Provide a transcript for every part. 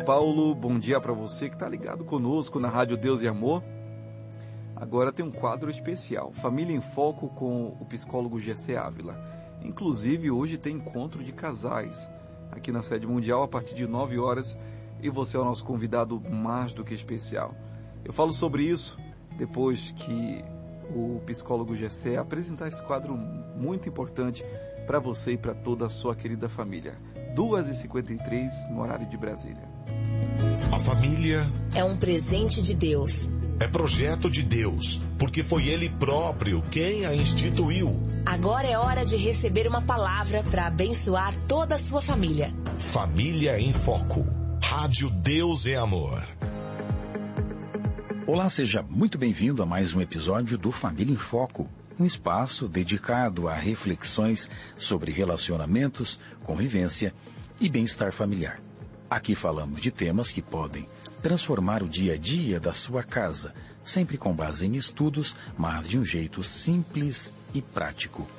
Paulo, bom dia para você que está ligado conosco na Rádio Deus e Amor. Agora tem um quadro especial, Família em Foco, com o psicólogo Gessé Ávila. Inclusive, hoje tem encontro de casais aqui na sede mundial a partir de 9 horas e você é o nosso convidado mais do que especial. Eu falo sobre isso depois que o psicólogo Gessé apresentar esse quadro muito importante para você e para toda a sua querida família. 2h53 no horário de Brasília. A família é um presente de Deus. É projeto de Deus, porque foi Ele próprio quem a instituiu. Agora é hora de receber uma palavra para abençoar toda a sua família. Família em Foco. Rádio Deus e Amor. Olá, seja muito bem-vindo a mais um episódio do Família em Foco, um espaço dedicado a reflexões sobre relacionamentos, convivência e bem-estar familiar. Aqui falamos de temas que podem transformar o dia a dia da sua casa, sempre com base em estudos, mas de um jeito simples e prático.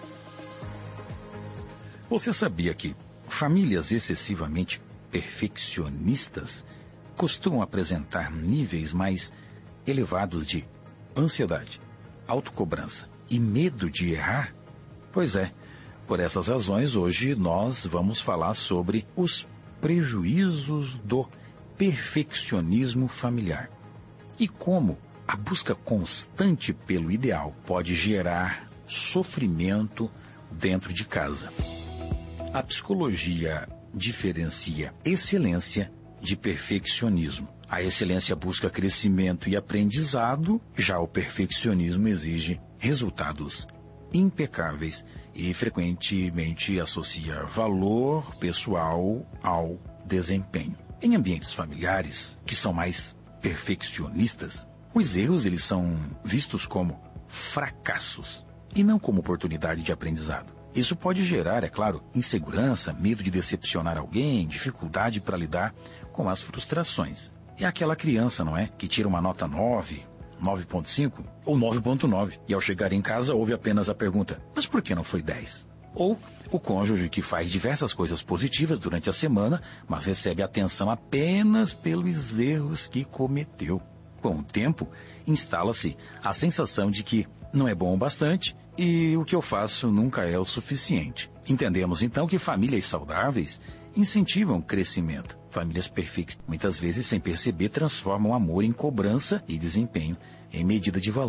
Você sabia que famílias excessivamente perfeccionistas costumam apresentar níveis mais elevados de ansiedade, autocobrança e medo de errar? Pois é, por essas razões hoje nós vamos falar sobre os prejuízos do perfeccionismo familiar e como a busca constante pelo ideal pode gerar sofrimento dentro de casa. A psicologia diferencia excelência de perfeccionismo. A excelência busca crescimento e aprendizado, já o perfeccionismo exige resultados impecáveis e frequentemente associa valor pessoal ao desempenho. Em ambientes familiares, que são mais perfeccionistas, os erros eles são vistos como fracassos e não como oportunidade de aprendizado. Isso pode gerar, é claro, insegurança, medo de decepcionar alguém, dificuldade para lidar com as frustrações. É aquela criança, não é? Que tira uma nota 9, 9.5 ou 9.9 e ao chegar em casa ouve apenas a pergunta, mas por que não foi 10? Ou o cônjuge que faz diversas coisas positivas durante a semana, mas recebe atenção apenas pelos erros que cometeu. Com o tempo, instala-se a sensação de que não é bom o bastante e o que eu faço nunca é o suficiente. Entendemos então que famílias saudáveis incentivam o crescimento. Famílias perfeitas, muitas vezes sem perceber, transformam amor em cobrança e desempenho em medida de valor.